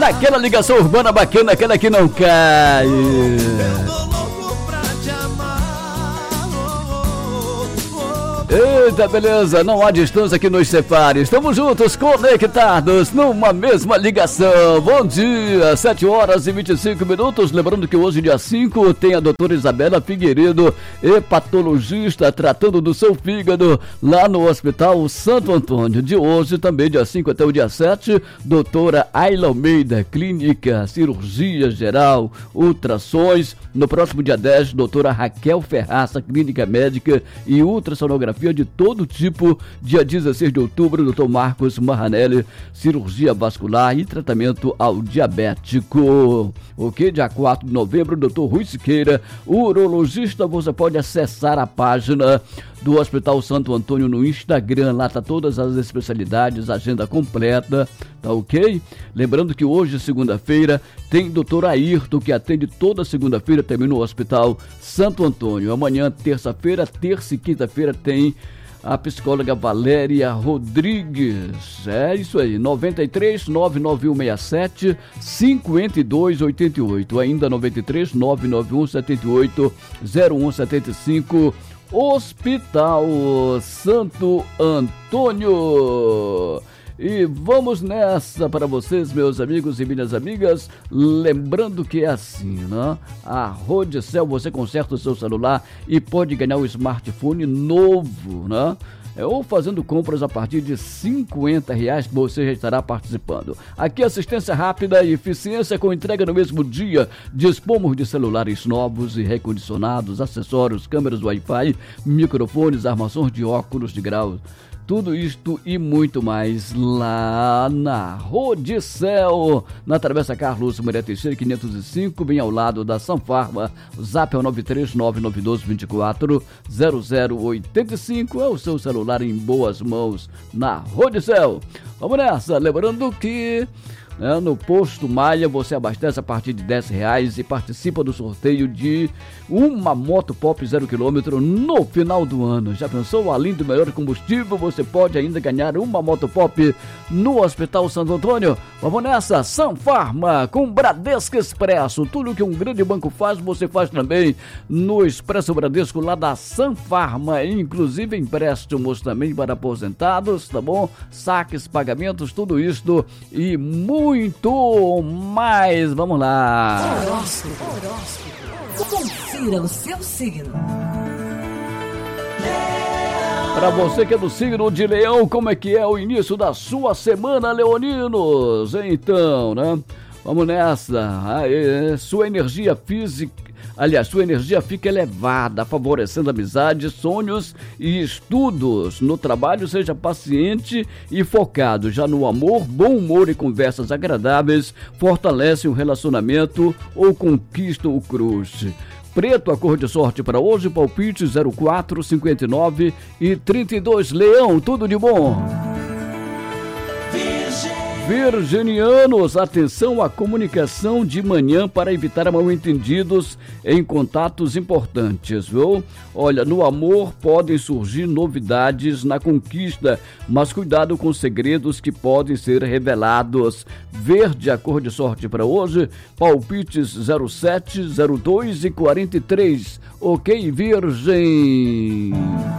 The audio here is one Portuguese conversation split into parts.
naquela ligação urbana bacana, aquela que não cai. Eita, beleza, não há distância que nos separe. Estamos juntos, conectados, numa mesma ligação. Bom dia, 7 horas e 25 minutos. Lembrando que hoje, dia 5, tem a doutora Isabela Figueiredo, hepatologista, tratando do seu fígado lá no Hospital Santo Antônio. De hoje, também dia 5 até o dia 7, doutora Ayla Almeida, clínica, cirurgia geral, ultrassons. No próximo dia 10, doutora Raquel Ferraça, clínica médica e ultrassonografia de todo tipo. Dia 16 de outubro, Dr. Marcos Marranelli, cirurgia vascular e tratamento ao diabético. Ok? Dia 4 de novembro, Dr. Rui Siqueira, urologista. Você pode acessar a página do Hospital Santo Antônio no Instagram. Lá tá todas as especialidades, agenda completa, tá ok? Lembrando que hoje, segunda-feira, tem Dr. Ayrton, que atende toda segunda-feira também no Hospital Santo Antônio. Amanhã, terça-feira, terça e quinta-feira, tem a psicóloga Valéria Rodrigues. É isso aí, 93 99167 5288, ainda 93 991 78 0175. Hospital Santo Antônio. E vamos nessa para vocês, meus amigos e minhas amigas. Lembrando que é assim, né? A Rodicel, você conserta o seu celular e pode ganhar um smartphone novo, né? Ou fazendo compras a partir de R$50, você já estará participando. Aqui assistência rápida e eficiência com entrega no mesmo dia. Dispomos de celulares novos e recondicionados, acessórios, câmeras Wi-Fi, microfones, armações de óculos de grau. Tudo isto e muito mais lá na Rodicel, na Travessa Carlos Maria Teixeira 505, bem ao lado da Sanfarma. O zap é o 93992240085. É o seu celular em boas mãos na Rodicel. Vamos nessa, lembrando que no Posto Malha você abastece a partir de R$10 e participa do sorteio de uma moto pop 0 km no final do ano. Já pensou? Além do melhor combustível, você pode ainda ganhar uma moto pop no Hospital Santo Antônio. Vamos nessa, Sanfarma com Bradesco Expresso. Tudo que um grande banco faz, você faz também no Expresso Bradesco lá da Sanfarma, inclusive empréstimos também para aposentados, tá bom? Saques, pagamentos, tudo isto e muito mais. Vamos lá. Horóscopo. Confira o seu signo. Para você que é do signo de Leão, como é que é o início da sua semana, leoninos? Então, né? Vamos nessa. Sua energia física, aliás, sua energia fica elevada, favorecendo amizades, sonhos e estudos. No trabalho, seja paciente e focado. Já no amor, bom humor e conversas agradáveis fortalecem o relacionamento ou conquistam o crush. Preto, a cor de sorte para hoje, palpite 04, 59 e 32. Leão, tudo de bom. Virginianos, atenção à comunicação de manhã para evitar mal-entendidos em contatos importantes, viu? Olha, no amor podem surgir novidades na conquista, mas cuidado com segredos que podem ser revelados. Verde, a cor de sorte para hoje, palpites 07, 02 e 43. Ok, Virgem?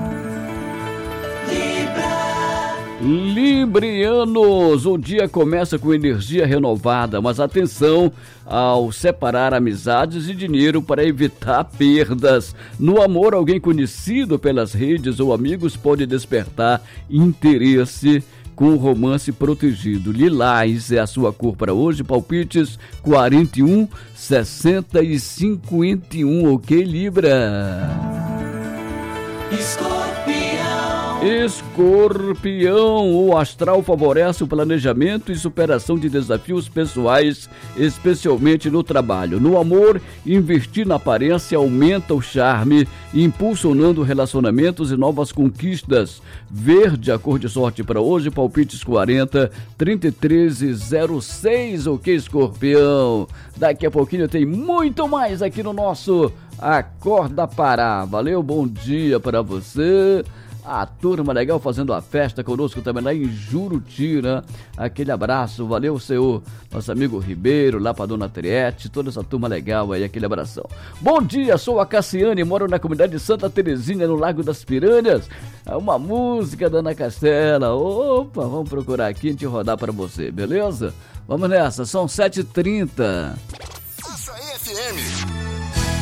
Librianos, o dia começa com energia renovada, mas atenção ao separar amizades e dinheiro para evitar perdas. No amor, alguém conhecido pelas redes ou amigos pode despertar interesse com romance protegido. Lilás é a sua cor para hoje, palpites 41, 60 e 51, ok, Libra? Escorpião, o astral favorece o planejamento e superação de desafios pessoais, especialmente no trabalho. No amor, investir na aparência aumenta o charme, impulsionando relacionamentos e novas conquistas. Verde, a cor de sorte para hoje, palpites 40, 33 e 06, ok, Escorpião? Daqui a pouquinho tem muito mais aqui no nosso Acorda Pará. Valeu, bom dia para você. A turma legal fazendo a festa conosco também lá em Juruti, né? Aquele abraço, valeu, seu nosso amigo Ribeiro, lá pra Dona Triete, toda essa turma legal aí, aquele abração. Bom dia, sou a Cassiane, moro na comunidade de Santa Terezinha, no Lago das Piranhas. É uma música da Ana Castela. Opa, vamos procurar aqui e a gente rodar pra você, beleza? Vamos nessa, são 7h30.